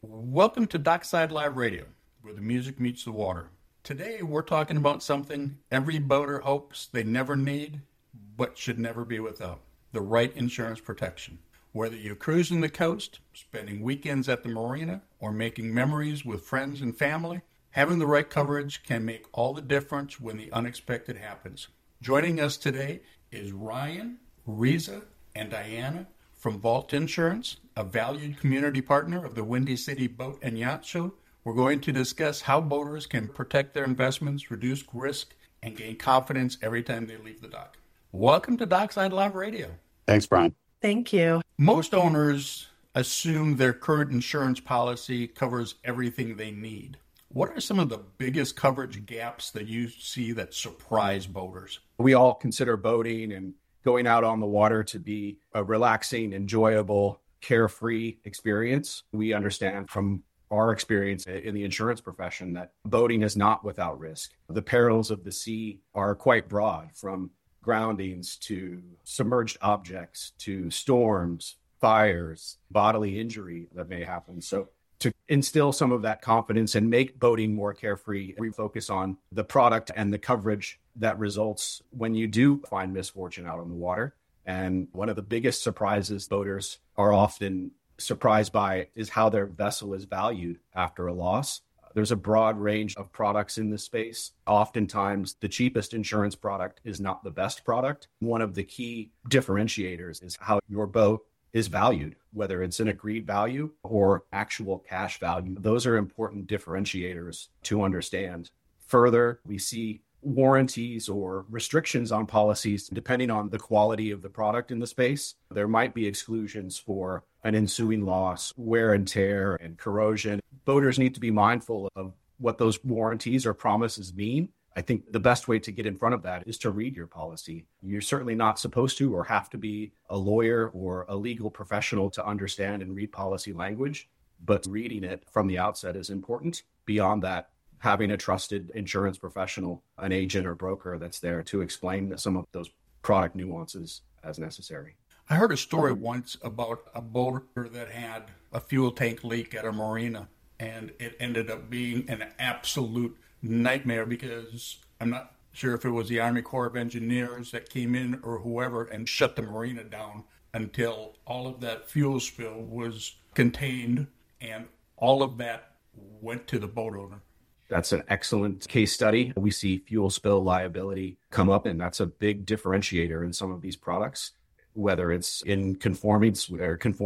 Welcome to Dockside Live Radio, where the music meets the water. Today we're talking about something every boater hopes they never need, but should never be without: the right insurance protection. Whether you're cruising the coast, spending weekends at the marina, or making memories with friends and family, having the right coverage can make all the difference when the unexpected happens. Joining us today is Ryan, Riza, and Diana from Vault Insurance, a valued community partner of the Windy City Boat and Yacht Show. We're going to discuss how boaters can protect their investments, reduce risk, and gain confidence every time they leave the dock. Welcome to Dockside Live Radio. Thanks, Brian. Thank you. Most owners assume their current insurance policy covers everything they need. What are some of the biggest coverage gaps that you see that surprise boaters? We all consider boating and going out on the water to be a relaxing, enjoyable, carefree experience. We understand from our experience in the insurance profession that boating is not without risk. The perils of the sea are quite broad, from groundings to submerged objects to storms, fires, bodily injury that may happen. So to instill some of that confidence and make boating more carefree, we focus on the product and the coverage that results when you do find misfortune out on the water. And one of the biggest surprises boaters are often surprised by is how their vessel is valued after a loss. There's a broad range of products in this space. Oftentimes, the cheapest insurance product is not the best product. One of the key differentiators is how your boat is valued, whether it's an agreed value or actual cash value. Those are important differentiators to understand. Further, we see warranties or restrictions on policies depending on the quality of the product in the space. There might be exclusions for an ensuing loss, wear and tear, and corrosion. Boaters need to be mindful of what those warranties or promises mean. I think the best way to get in front of that is to read your policy. You're certainly not supposed to or have to be a lawyer or a legal professional to understand and read policy language, but reading it from the outset is important. Beyond that, having a trusted insurance professional, an agent or broker that's there to explain some of those product nuances as necessary. I heard a story once about a boater that had a fuel tank leak at a marina, and it ended up being an absolute nightmare because I'm not sure if it was the Army Corps of Engineers that came in or whoever and shut the marina down until all of that fuel spill was contained and all of that went to the boat owner. That's an excellent case study. We see fuel spill liability come up, and that's a big differentiator in some of these products, whether it's in conforms to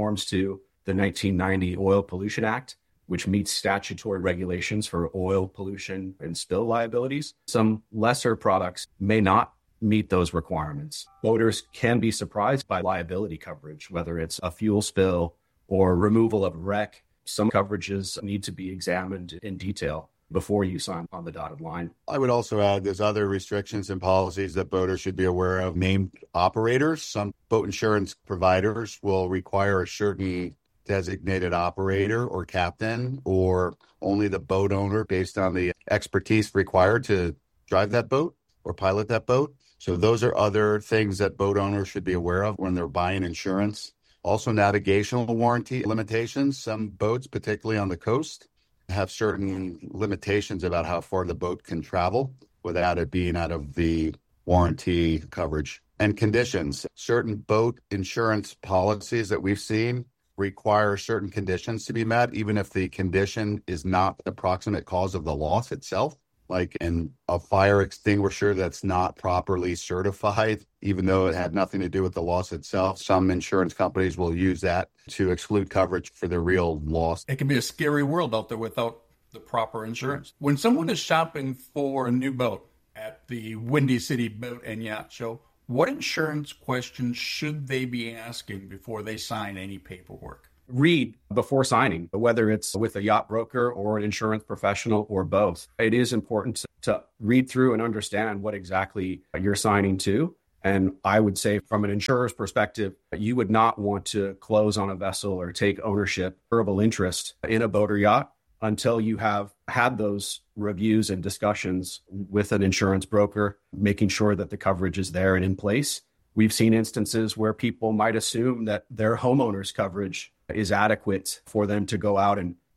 the 1990 Oil Pollution Act, which meets statutory regulations for oil pollution and spill liabilities. Some lesser products may not meet those requirements. Boaters can be surprised by liability coverage, whether it's a fuel spill or removal of a wreck. Some coverages need to be examined in detail before you sign on the dotted line. I would also add there's other restrictions and policies that boaters should be aware of. Named operators. Some boat insurance providers will require a certain designated operator or captain, or only the boat owner based on the expertise required to drive that boat or pilot that boat. So those are other things that boat owners should be aware of when they're buying insurance. Also, navigational warranty limitations. Some boats, particularly on the coast, have certain limitations about how far the boat can travel without it being out of the warranty coverage. And conditions. Certain boat insurance policies that we've seen require certain conditions to be met, even if the condition is not the proximate cause of the loss itself. Like in a fire extinguisher that's not properly certified, even though it had nothing to do with the loss itself. Some insurance companies will use that to exclude coverage for the real loss. It can be a scary world out there without the proper insurance. When someone is shopping for a new boat at the Windy City Boat and Yacht Show, what insurance questions should they be asking before they sign any paperwork? Read before signing, whether it's with a yacht broker or an insurance professional or both. It is important to read through and understand what exactly you're signing to. And I would say from an insurer's perspective, you would not want to close on a vessel or take ownership, verbal interest in a boat or yacht until you have had those reviews and discussions with an insurance broker, making sure that the coverage is there and in place. We've seen instances where people might assume that their homeowner's coverage is adequate for them to go out and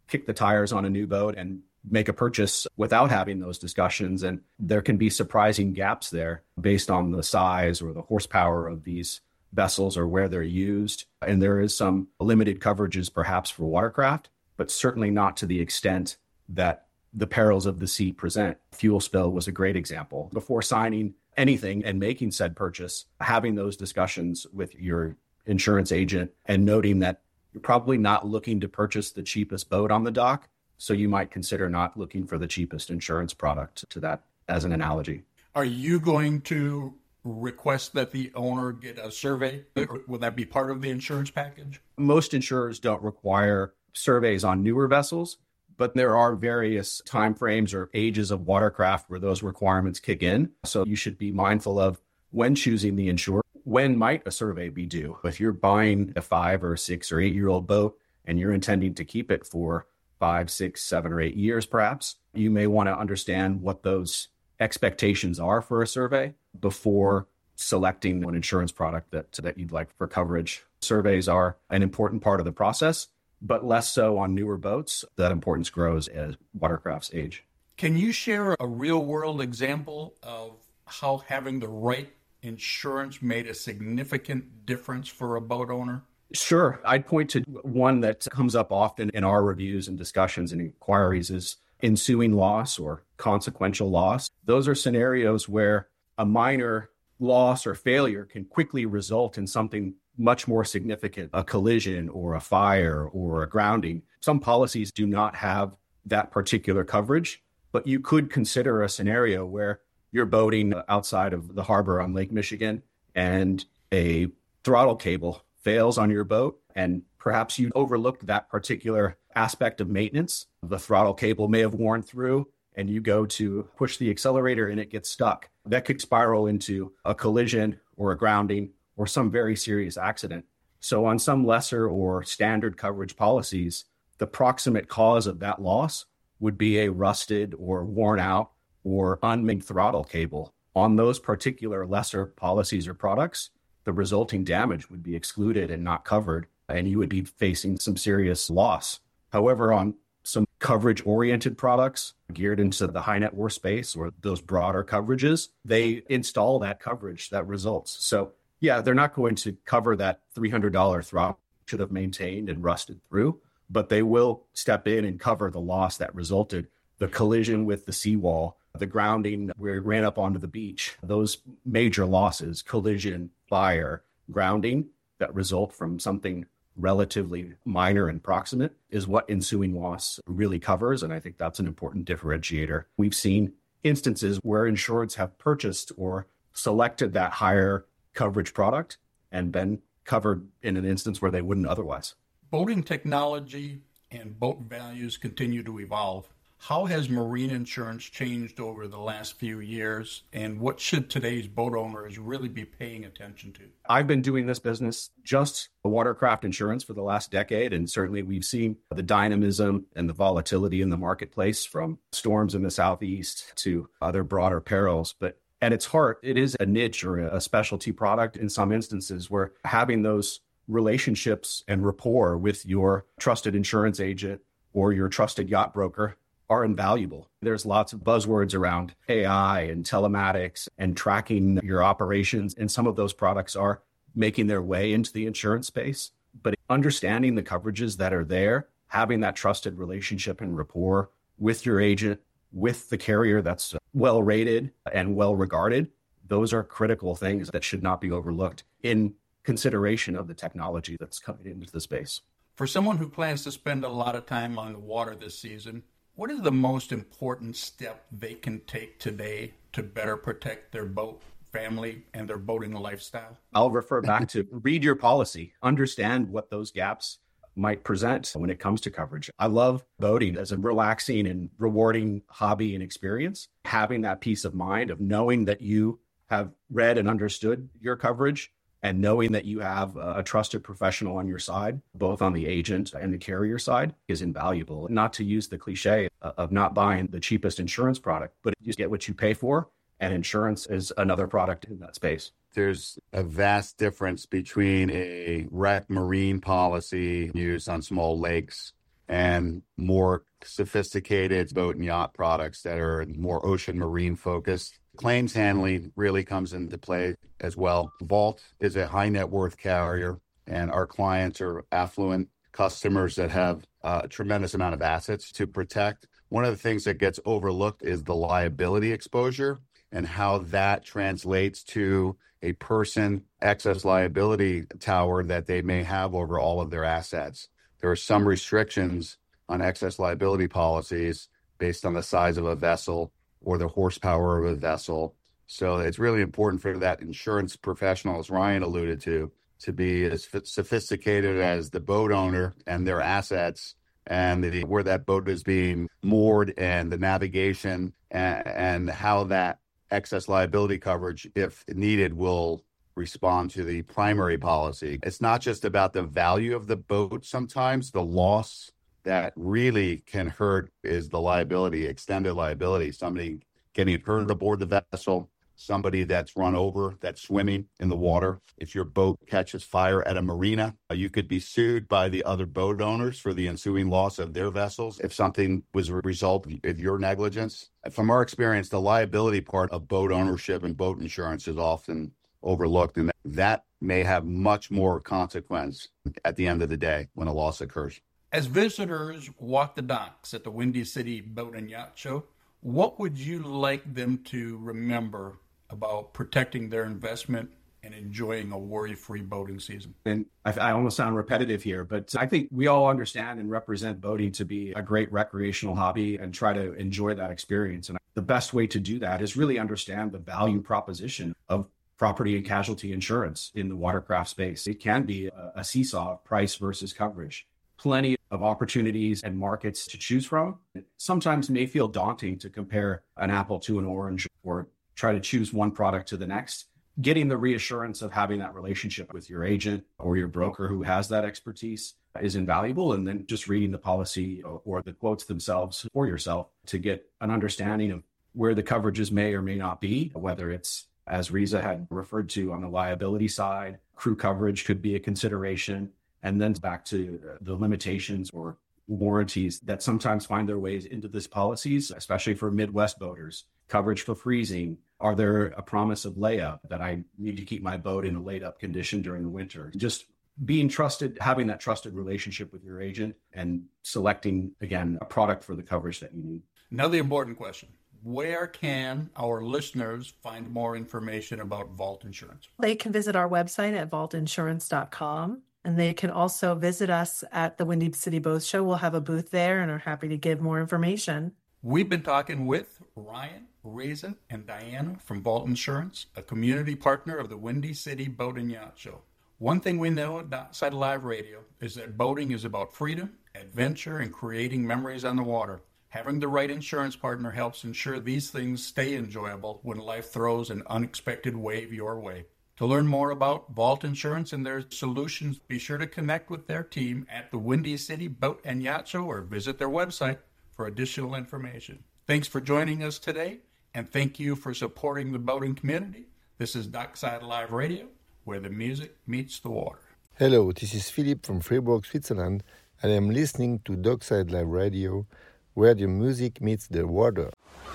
kick the tires on a new boat and make a purchase without having those discussions. And there can be surprising gaps there based on the size or the horsepower of these vessels or where they're used. And there is some limited coverages perhaps for watercraft, but certainly not to the extent that the perils of the sea present. Fuel spill was a great example. Before signing anything and making said purchase, having those discussions with your insurance agent and noting that you're probably not looking to purchase the cheapest boat on the dock. So you might consider not looking for the cheapest insurance product to that as an analogy. Are you going to request that the owner get a survey? Or will that be part of the insurance package? Most insurers don't require surveys on newer vessels, but there are various timeframes or ages of watercraft where those requirements kick in. So you should be mindful of when choosing the insurer, when might a survey be due? If you're buying a 5 or 6 or 8 year old boat and you're intending to keep it for 5, 6, 7, or 8 years, perhaps, you may want to understand what those expectations are for a survey before selecting an insurance product that you'd like for coverage. Surveys are an important part of the process, but less so on newer boats. That importance grows as watercrafts age. Can you share a real world example of how having the right insurance made a significant difference for a boat owner? Sure. I'd point to one that comes up often in our reviews and discussions and inquiries is ensuing loss or consequential loss. Those are scenarios where a minor loss or failure can quickly result in something much more significant, a collision or a fire or a grounding. Some policies do not have that particular coverage, but you could consider a scenario where you're boating outside of the harbor on Lake Michigan and a throttle cable fails on your boat, and perhaps you overlooked that particular aspect of maintenance. The throttle cable may have worn through and you go to push the accelerator and it gets stuck. That could spiral into a collision or a grounding or some very serious accident. So on some lesser or standard coverage policies, the proximate cause of that loss would be a rusted or worn out or unmade throttle cable. On those particular lesser policies or products, the resulting damage would be excluded and not covered, and you would be facing some serious loss. However, on some coverage-oriented products geared into the high net worth space or those broader coverages, they install that coverage that results. So yeah, they're not going to cover that $300 throttle should have maintained and rusted through, but they will step in and cover the loss that resulted, the collision with the seawall, the grounding where it ran up onto the beach, those major losses, collision, fire, grounding that result from something relatively minor and proximate is what ensuing loss really covers. And I think that's an important differentiator. We've seen instances where insureds have purchased or selected that higher coverage product and been covered in an instance where they wouldn't otherwise. Boating technology and boat values continue to evolve. How has marine insurance changed over the last few years, and what should today's boat owners really be paying attention to? I've been doing this business, just watercraft insurance, for the last decade, and certainly we've seen the dynamism and the volatility in the marketplace from storms in the southeast to other broader perils. But at its heart, it is a niche or a specialty product in some instances where having those relationships and rapport with your trusted insurance agent or your trusted yacht broker are invaluable. There's lots of buzzwords around AI and telematics and tracking your operations, and some of those products are making their way into the insurance space. But understanding the coverages that are there, having that trusted relationship and rapport with your agent, with the carrier that's well rated and well regarded, those are critical things that should not be overlooked in consideration of the technology that's coming into the space. For someone who plans to spend a lot of time on the water this season, what is the most important step they can take today to better protect their boat, family, and their boating lifestyle? I'll refer back to read your policy, understand what those gaps might present when it comes to coverage. I love boating as a relaxing and rewarding hobby and experience. Having that peace of mind of knowing that you have read and understood your coverage and knowing that you have a trusted professional on your side, both on the agent and the carrier side, is invaluable. Not to use the cliche of not buying the cheapest insurance product, but you get what you pay for, and insurance is another product in that space. There's a vast difference between a wreck marine policy used on small lakes and more sophisticated boat and yacht products that are more ocean marine focused. Claims handling really comes into play as well. Vault is a high net worth carrier, and our clients are affluent customers that have a tremendous amount of assets to protect. One of the things that gets overlooked is the liability exposure and how that translates to a person excess liability tower that they may have over all of their assets. There are some restrictions on excess liability policies based on the size of a vessel or the horsepower of a vessel. So it's really important for that insurance professional, as Ryan alluded to be as sophisticated as the boat owner and their assets and where that boat is being moored and the navigation and how that excess liability coverage, if needed, will respond to the primary policy. It's not just about the value of the boat. Sometimes the loss that really can hurt is the liability, extended liability, somebody getting hurt aboard the vessel, somebody that's run over, that's swimming in the water. If your boat catches fire at a marina, you could be sued by the other boat owners for the ensuing loss of their vessels if something was a result of your negligence. From our experience, the liability part of boat ownership and boat insurance is often overlooked, and that may have much more consequence at the end of the day when a loss occurs. As visitors walk the docks at the Windy City Boat and Yacht Show, what would you like them to remember about protecting their investment and enjoying a worry-free boating season? And I almost sound repetitive here, but I think we all understand and represent boating to be a great recreational hobby and try to enjoy that experience. And the best way to do that is really understand the value proposition of property and casualty insurance in the watercraft space. It can be a seesaw of price versus coverage. Plenty of opportunities and markets to choose from. It sometimes may feel daunting to compare an apple to an orange or try to choose one product to the next. Getting the reassurance of having that relationship with your agent or your broker who has that expertise is invaluable. And then just reading the policy or the quotes themselves for yourself to get an understanding of where the coverages may or may not be, whether it's, as Riza had referred to, on the liability side, crew coverage could be a consideration. And then back to the limitations or warranties that sometimes find their ways into these policies, especially for Midwest boaters. Coverage for freezing. Are there a promise of layup that I need to keep my boat in a laid up condition during the winter? Just being trusted, having that trusted relationship with your agent and selecting, again, a product for the coverage that you need. Now the important question. Where can our listeners find more information about Vault Insurance? They can visit our website at vaultinsurance.com. And they can also visit us at the Windy City Boat Show. We'll have a booth there and are happy to give more information. We've been talking with Ryan, Riza, and Diana from Vault Insurance, a community partner of the Windy City Boat and Yacht Show. One thing we know at Dockside Live Radio is that boating is about freedom, adventure, and creating memories on the water. Having the right insurance partner helps ensure these things stay enjoyable when life throws an unexpected wave your way. To learn more about Vault Insurance and their solutions, be sure to connect with their team at the Windy City Boat and Yacht Show or visit their website for additional information. Thanks for joining us today, and thank you for supporting the boating community. This is Dockside Live Radio, where the music meets the water. Hello, this is Philip from Freiburg, Switzerland, and I'm listening to Dockside Live Radio, where the music meets the water.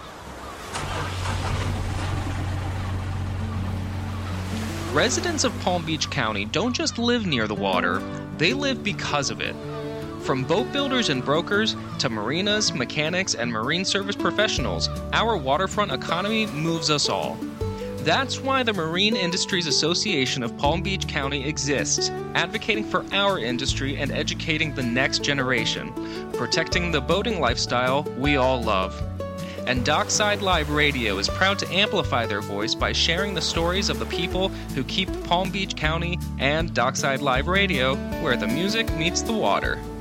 Residents of Palm Beach County don't just live near the water, they live because of it. From boat builders and brokers to marinas, mechanics, and marine service professionals, our waterfront economy moves us all. That's why the Marine Industries Association of Palm Beach County exists, advocating for our industry and educating the next generation, protecting the boating lifestyle we all love. And Dockside Live Radio is proud to amplify their voice by sharing the stories of the people who keep Palm Beach County and Dockside Live Radio where the music meets the water.